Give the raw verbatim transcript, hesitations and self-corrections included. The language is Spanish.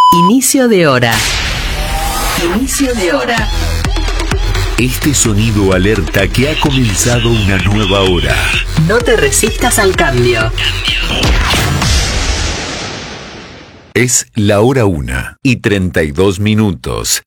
Inicio de hora. Inicio de hora. Este sonido alerta que ha comenzado una nueva hora. No te resistas al cambio. Es la hora una y treinta y dos minutos.